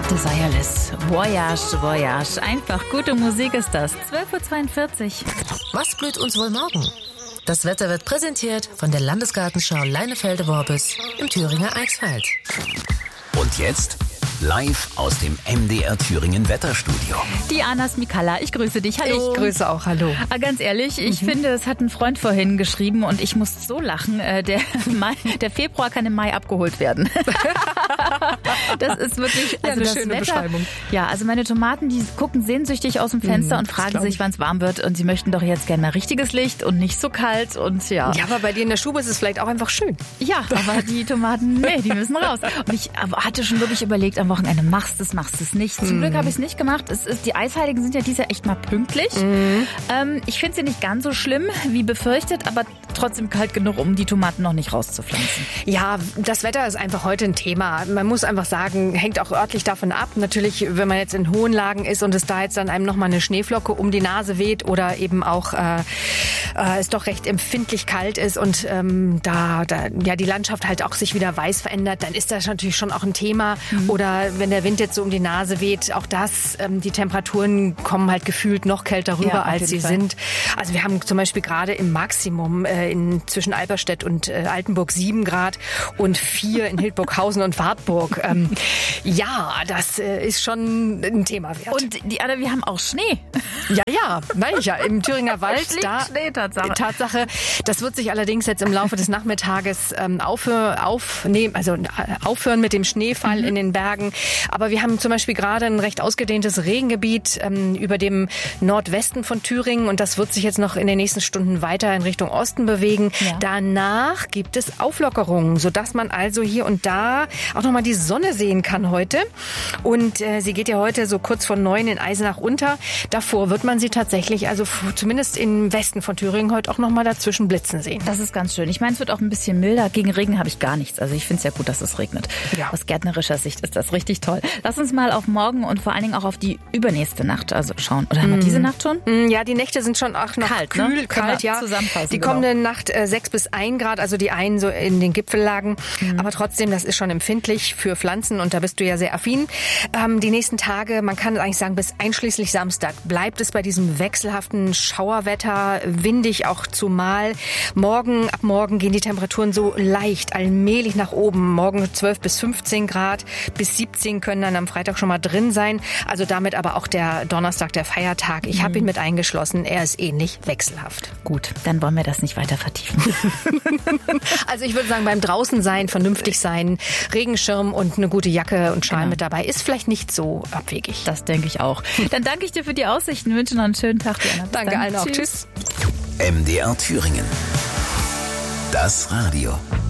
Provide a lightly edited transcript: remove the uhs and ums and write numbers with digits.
Desireless. Voyage, Voyage. Einfach gute Musik ist das. 12.42 Uhr. Was blüht uns wohl morgen? Das Wetter wird präsentiert von der Landesgartenschau Leinefelde-Worbis im Thüringer Eichsfeld. Und jetzt live aus dem MDR Thüringen Wetterstudio. Die Anna Smikalla, ich grüße dich. Hallo. Ich grüße auch, hallo. Ganz ehrlich, ich finde, es hat ein Freund vorhin geschrieben und ich muss so lachen. Der Februar kann im Mai abgeholt werden. Das ist wirklich eine das schöne Wetter. Beschreibung. Ja, also meine Tomaten, die gucken sehnsüchtig aus dem Fenster und fragen sich, wann es warm wird. Und sie möchten doch jetzt gerne mal richtiges Licht und nicht so kalt. Und ja. Ja, aber bei dir in der Stube ist es vielleicht auch einfach schön. Ja, aber die Tomaten, nee, die müssen raus. Und ich hatte schon wirklich überlegt, am Wochenende machst du es nicht. Zum Glück habe ich es nicht gemacht. Die Eisheiligen sind ja dieses Jahr echt mal pünktlich. Ich finde sie nicht ganz so schlimm wie befürchtet, aber trotzdem kalt genug, um die Tomaten noch nicht rauszupflanzen. Ja, das Wetter ist einfach heute ein Thema. Man muss einfach sagen, hängt auch örtlich davon ab. Natürlich, wenn man jetzt in hohen Lagen ist und es da jetzt dann einem nochmal eine Schneeflocke um die Nase weht oder eben auch es doch recht empfindlich kalt ist und da die Landschaft halt auch sich wieder weiß verändert, dann ist das natürlich schon auch ein Thema. Oder wenn der Wind jetzt so um die Nase weht, auch das, die Temperaturen kommen halt gefühlt noch kälter rüber, als sie sind. Also wir haben zum Beispiel gerade im Maximum zwischen Alberstedt und Altenburg 7 Grad und 4 in Hildburghausen und Wartburg. Ja, das ist schon ein Thema wert. Und die Anna, wir haben auch Schnee. Ja, meine ich ja, im Thüringer Wald. Schnee, Tatsache. Das wird sich allerdings jetzt im Laufe des Nachmittages aufhören mit dem Schneefall in den Bergen. Aber wir haben zum Beispiel gerade ein recht ausgedehntes Regengebiet über dem Nordwesten von Thüringen und das wird sich jetzt noch in den nächsten Stunden weiter in Richtung Osten bewegen. Ja. Danach gibt es Auflockerungen, sodass man also hier und da auch nochmal die Sonne sehen kann heute. Und sie geht ja heute so kurz vor 9 in Eisenach unter. Davor wird man sie tatsächlich, also zumindest im Westen von Thüringen, heute auch nochmal dazwischen blitzen sehen. Das ist ganz schön. Ich meine, es wird auch ein bisschen milder. Gegen Regen habe ich gar nichts. Also ich finde es ja gut, dass es regnet. Ja. Aus gärtnerischer Sicht ist das richtig toll. Lass uns mal auf morgen und vor allen Dingen auch auf die übernächste Nacht schauen. Oder haben wir diese Nacht schon? Ja, die Nächte sind schon auch noch kalt, kühl, ne? kalt, ja. Die kommende Nacht 6 bis 1 Grad, also die einen so in den Gipfellagen. Aber trotzdem, das ist schon empfindlich für Pflanzen und da bist du ja sehr affin. Die nächsten Tage, man kann eigentlich sagen, bis einschließlich Samstag bleibt es bei diesem wechselhaften Schauerwetter, windig auch zumal. Ab morgen gehen die Temperaturen so leicht allmählich nach oben. Morgen 12 bis 15 Grad, bis 17 können dann am Freitag schon mal drin sein. Also damit aber auch der Donnerstag, der Feiertag. Ich habe ihn mit eingeschlossen. Er ist ähnlich wechselhaft. Gut, dann wollen wir das nicht weiter vertiefen. Also ich würde sagen, beim Draußensein, vernünftig sein, Regenschirm und eine gute Jacke und Schal mit dabei ist vielleicht nicht so abwegig. Das denke ich auch. Dann danke ich dir für die Aussichten, wünsche noch einen schönen Tag. Diana. Danke allen auch. Tschüss. MDR Thüringen. Das Radio.